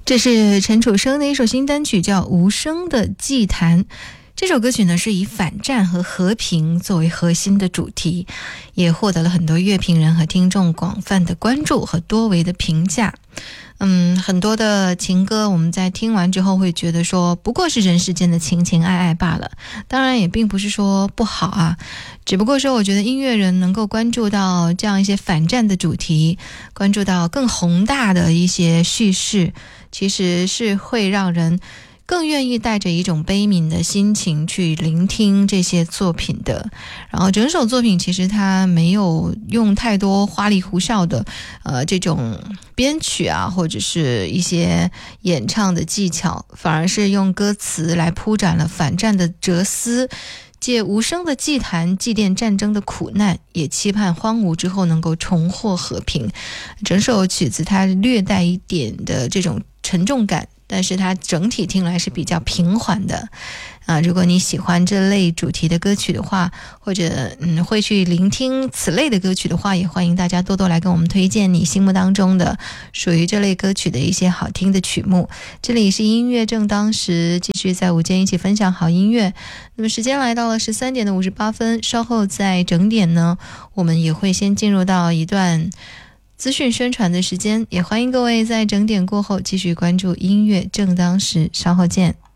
这是陈楚生的一首新单曲，叫《无声的祭坛》。这首歌曲呢是以反战和和平作为核心的主题，也获得了很多乐评人和听众广泛的关注和多维的评价。很多的情歌我们在听完之后会觉得说不过是人世间的情情爱爱罢了，当然也并不是说不好啊，只不过说我觉得音乐人能够关注到这样一些反战的主题，关注到更宏大的一些叙事，其实是会让人更愿意带着一种悲悯的心情去聆听这些作品的。然后整首作品其实它没有用太多花里胡哨的这种编曲啊，或者是一些演唱的技巧，反而是用歌词来铺展了反战的哲思，借无声的祭坛祭奠战争的苦难，也期盼荒芜之后能够重获和平。整首曲子它略带一点的这种沉重感，但是它整体听来是比较平缓的如果你喜欢这类主题的歌曲的话，或者会去聆听此类的歌曲的话，也欢迎大家多多来跟我们推荐你心目当中的属于这类歌曲的一些好听的曲目。这里是音乐正当时，继续在午间一起分享好音乐。那么时间来到了13点的58分，稍后在整点呢，我们也会先进入到一段资讯宣传的时间，也欢迎各位在整点过后继续关注音乐正当时，稍后见。